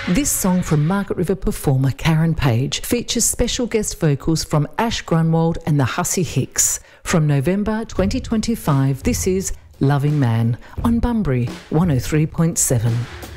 This song from Margaret River performer Karen Page features special guest vocals from Ash Grunwald and the Hussey Hicks. From November 2025, this is Loving Man on Bunbury 103.7.